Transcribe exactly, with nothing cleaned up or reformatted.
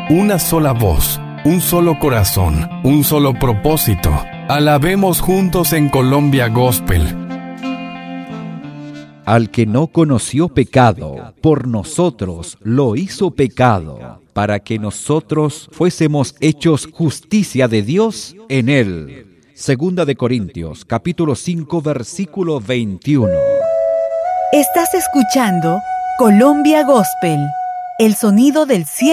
una sola voz, un solo corazón, un solo propósito. Alabemos juntos en Colombia Gospel. Al que no conoció pecado, por nosotros lo hizo pecado, para que nosotros fuésemos hechos justicia de Dios en él. Segunda de Corintios, capítulo cinco, versículo veintiuno. Estás escuchando Colombia Gospel, el sonido del cielo.